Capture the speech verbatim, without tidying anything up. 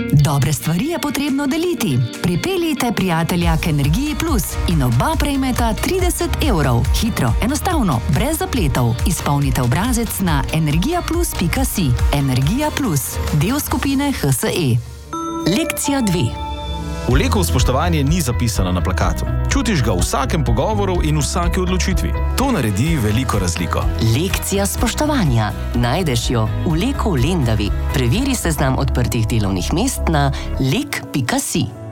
Dobre stvari je potrebno deliti. Pripeljite prijatelja k Energiji Plus in oba prejmeta trideset evrov. Hitro, enostavno, brez zapletov. Izpolnite obrazec na energijaplus pika si. Energija Plus, del skupine H S E. Lekcija dve. V Leku spoštovanje ni zapisano na plakatu. Čutiš ga v vsakem pogovoru in vsaki odločitvi. To naredi veliko razliko. Lekcija spoštovanja. Najdeš jo v Leku v Lendavi. Preveri seznam odprtih delovnih mest na lek pika si.